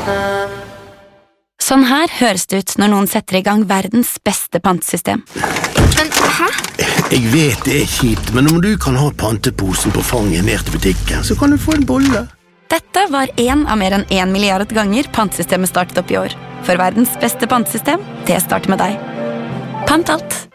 Sånn her høres det ut når noen setter i gang verdens beste pantesystem. Men, hæ? Jeg vet det kjipt, men om du kan ha panteposen på fanget ned til butikken, så kan du få en bolle. Dette var en av mer enn 1 milliard ganger pantesystemet startet opp i år. For verdens beste pantesystem, det starter med deg. Pant alt.